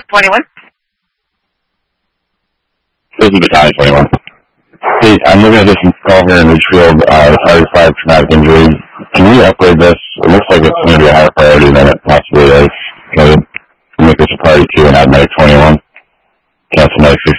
21. This is Battalion 21. Hey, I'm looking at this call here in Ridgefield, Target 5 traumatic injury. Can we upgrade this? It looks like it's going to be a higher priority than it possibly is. Can we make this a priority 2 and add medic 21? Cancel medic